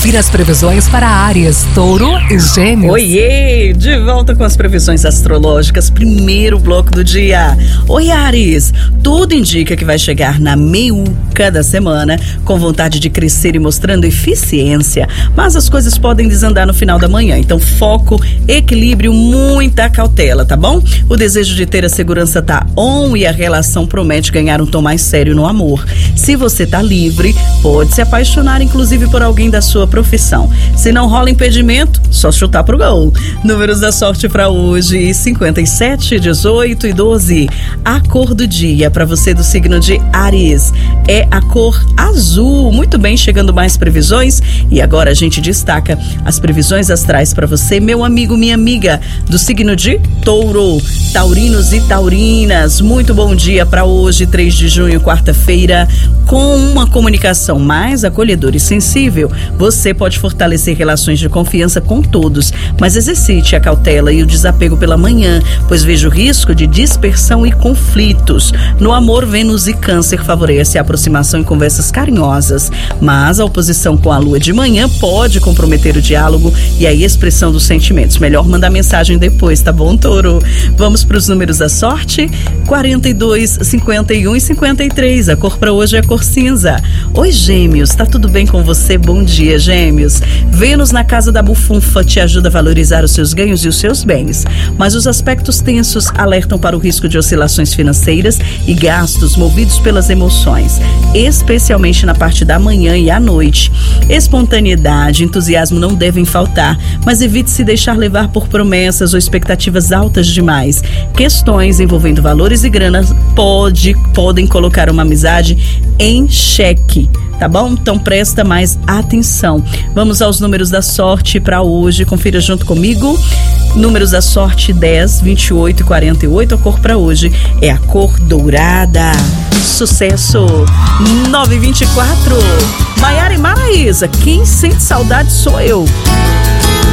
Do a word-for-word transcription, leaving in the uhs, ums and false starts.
Confira as previsões para Áries, Touro e Gêmeos. Oiê, de volta com as previsões astrológicas, primeiro bloco do dia. Oi, Áries, tudo indica que vai chegar na meiuca da semana com vontade de crescer e mostrando eficiência, mas as coisas podem desandar no final da manhã, então foco, equilíbrio, muita cautela, tá bom? O desejo de ter a segurança tá on e a relação promete ganhar um tom mais sério no amor. Se você tá livre, pode se apaixonar inclusive por alguém da sua profissão. Se não rola impedimento, só chutar pro gol. Números da sorte para hoje: cinquenta e sete, dezoito e doze. A cor do dia para você do signo de Áries é a cor azul. Muito bem, chegando mais previsões e agora a gente destaca as previsões astrais para você, meu amigo, minha amiga do signo de Touro. Taurinos e taurinas, muito bom dia para hoje, três de junho, quarta-feira. Com uma comunicação mais acolhedora e sensível, você pode fortalecer relações de confiança com todos, mas exercite a cautela e o desapego pela manhã, pois vejo risco de dispersão e conflitos. No amor, Vênus e Câncer favorece a aproximação e conversas carinhosas, mas a oposição com a lua de manhã pode comprometer o diálogo e a expressão dos sentimentos. Melhor mandar mensagem depois, tá bom, Touro? Vamos para os números da sorte: quarenta e dois, cinquenta e um e cinquenta e três. A cor para hoje é a cor cinza. Oi, Gêmeos, tá tudo bem com você? Bom dia, Gêmeos. Vênus na casa da bufunfa te ajuda a valorizar os seus ganhos e os seus bens, mas os aspectos tensos alertam para o risco de oscilações financeiras e gastos movidos pelas emoções, especialmente na parte da manhã e à noite. Espontaneidade e entusiasmo não devem faltar, mas evite se deixar levar por promessas ou expectativas altas demais. Questões envolvendo valores e grana pode, podem colocar uma amizade em xeque, tá bom? Então presta mais atenção. Vamos aos números da sorte para hoje, confira junto comigo. Números da sorte: dez, vinte e oito e quarenta e oito. A cor para hoje é a cor dourada. Sucesso! nove e vinte e quatro. Maiara e Maraísa, quem sente saudade sou eu.